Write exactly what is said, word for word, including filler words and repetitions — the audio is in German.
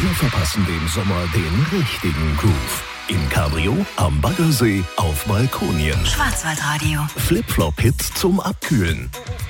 Wir verpassen dem Sommer den richtigen Groove. Im Cabrio, am Baggersee, auf Balkonien. Schwarzwaldradio. Flip-Flop-Hits zum Abkühlen.